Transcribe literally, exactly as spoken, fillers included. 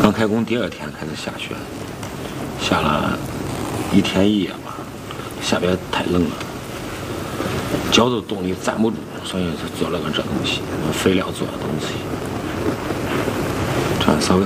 刚开工第二天开始下雪，下了一天一夜吧，下边太冷了，脚都冻得站不住，所以就做了个这东西，用肥料做的东西，这样稍微